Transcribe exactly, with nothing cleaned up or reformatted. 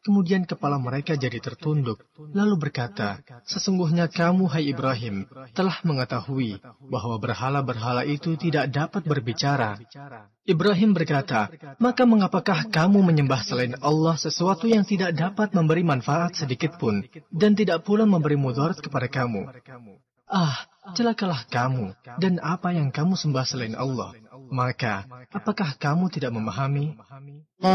Kemudian kepala mereka jadi tertunduk, lalu berkata, "Sesungguhnya kamu, hai Ibrahim, telah mengetahui bahwa berhala-berhala itu tidak dapat berbicara." Ibrahim berkata, "Maka mengapakah kamu menyembah selain Allah sesuatu yang tidak dapat memberi manfaat sedikitpun, dan tidak pula memberi mudarat kepada kamu? Ah, celakalah kamu, dan apa yang kamu sembah selain Allah. Maka, apakah kamu tidak memahami?"